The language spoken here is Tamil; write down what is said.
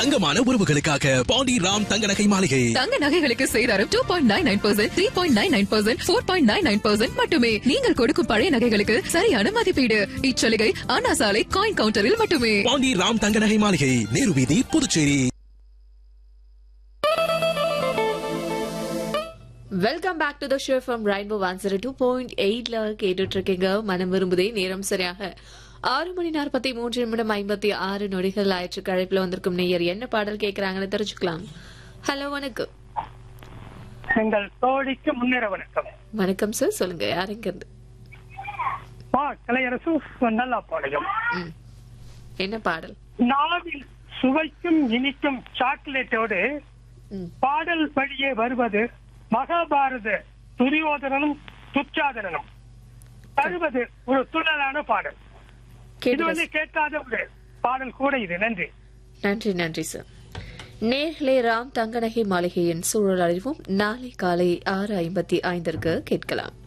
தங்கமான உறவுகளுக்காக பாண்டி ராம் தங்க நகை மாளிகை. தங்க நகைகளுக்கு சேதாரம் 2.99%, 3.99%, 4.99% மட்டுமே. நீங்கள் கொடுக்கும் பழைய நகைகளுக்கு சரியான மதிப்பீடு. இச்சலுகை அண்ணா சாலை காயின் கவுண்டரில் மட்டுமே. பாண்டி ராம் தங்க நகை மாளிகை, நேரு வீதி, Puducherry. Welcome back to the show from rainbow 102.8ல கேட்டுட்டு இருக்கீங்க. மனம் விரும்புதே. நேரம் சரியாக 6:43 நொடிகள் ஆயிற்று. கழைப்புல வந்திருக்கும் நேயர் என்ன பாடல் கேட்கறாங்கன்னு தெரிஞ்சுக்கலாம். ஹலோ, வணக்கம். எங்கள் தோழிக்கு முன்னிற வணக்கம். வணக்கம் சார், சொல்லுங்க. யாருங்க இருந்து? கலையரசு நல்லா பாடகம். என்ன பாடல்? நாவில் சுவைக்கும் இனிக்கும் சாக்லேட்டோடு பாடல் வழியே வருவது மகாபாரத துரியோதனனும் துச்சாதனனும் தருவது ஒரு துள்ளலான பாடல். இது வந்து கேட்காத ஒரு பாடல் கூட இது. நன்றி. நன்றி நன்றி சார். நேர்களே, ராம் தங்கநகை மாளிகையின் சூழல் அறிவும் நாளை காலை 6:55 கேட்கலாம்.